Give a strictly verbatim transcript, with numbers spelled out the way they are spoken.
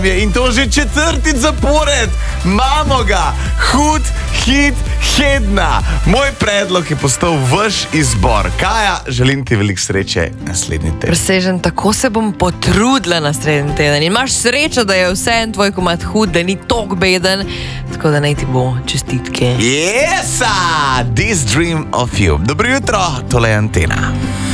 In to že četrtič zapored. Imamo ga. Hud hit Hedna. Moj predlog je postal vaš izbor. Kaja, želim ti veliko sreče naslednji teden. Presežen, tako se bom potrudila naslednji teden. In imaš srečo, da je vse en tvoj komad hud, da ni tok beden. Tako da naj ti bo čestitke. Yesa! This dream of you. Dobro jutro, tole je Antena.